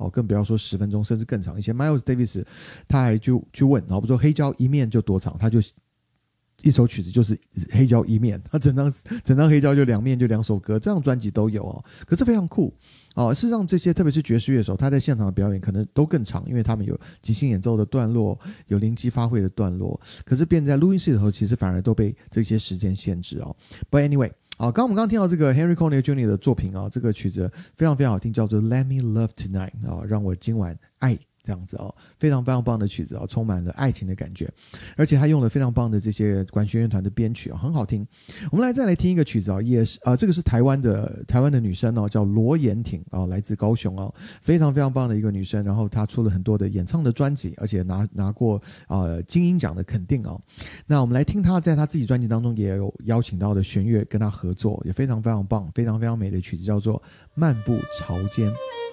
更不要说10分钟甚至更长一些。Miles Davis 他还去问，比如说黑胶一面就多长，他就一首曲子就是黑胶一面，他整张黑胶就2面就2首歌，这样专辑都有可是非常酷事实上这些特别是爵士乐手，他在现场的表演可能都更长，因为他们有即兴演奏的段落，有灵机发挥的段落，可是变在录音室里头其实反而都被这些时间限制But anyway我们刚听到这个 Henry Connick Jr. 的作品这个曲子非常非常好听，叫做 Let Me Love Tonight 让我今晚爱这样子非常非常棒的曲子充满了爱情的感觉，而且他用了非常棒的这些管弦乐团的编曲很好听。我们再来听一个曲子也是这个是台湾的女生叫罗妍婷来自高雄非常非常棒的一个女生，然后她出了很多的演唱的专辑，而且拿过金鹰奖的肯定那我们来听她在她自己专辑当中也有邀请到的弦乐跟她合作，也非常非常棒，非常非常美的曲子，叫做漫步潮间。